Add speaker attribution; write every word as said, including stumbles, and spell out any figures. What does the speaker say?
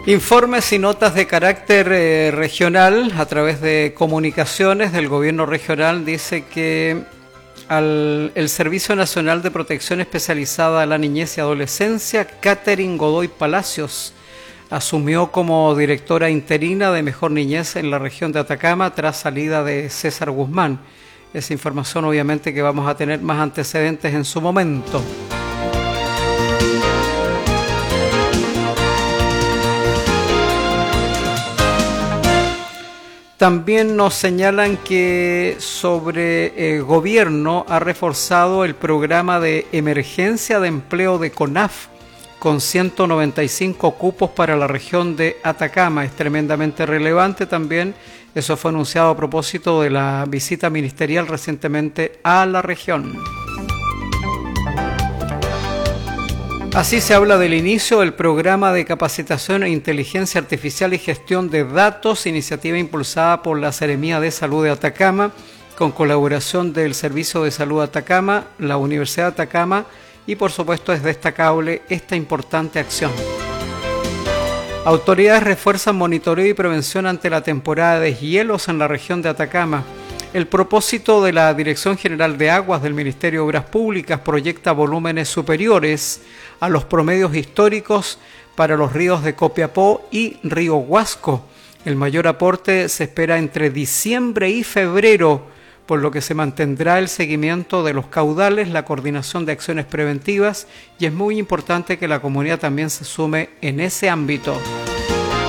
Speaker 1: Informes y notas de carácter eh, regional a través de comunicaciones del gobierno regional dice que al, el Servicio Nacional de Protección Especializada a la Niñez y Adolescencia, Catherine Godoy Palacios, asumió como directora interina de Mejor Niñez en la región de Atacama tras salida de César Guzmán. Esa información obviamente que vamos a tener más antecedentes en su momento. También nos señalan que sobre el gobierno ha reforzado el programa de emergencia de empleo de CONAF con ciento noventa y cinco cupos para la región de Atacama. Es tremendamente relevante también. Eso fue anunciado a propósito de la visita ministerial recientemente a la región. Así se habla del inicio del programa de capacitación en inteligencia artificial y gestión de datos, iniciativa impulsada por la Seremía de Salud de Atacama, con colaboración del Servicio de Salud de Atacama, la Universidad de Atacama, y por supuesto es destacable esta importante acción. Autoridades refuerzan monitoreo y prevención ante la temporada de deshielos en la región de Atacama. El propósito de la Dirección General de Aguas del Ministerio de Obras Públicas proyecta volúmenes superiores a los promedios históricos para los ríos de Copiapó y Río Huasco. El mayor aporte se espera entre diciembre y febrero, por lo que se mantendrá el seguimiento de los caudales, la coordinación de acciones preventivas, y es muy importante que la comunidad también se sume en ese ámbito.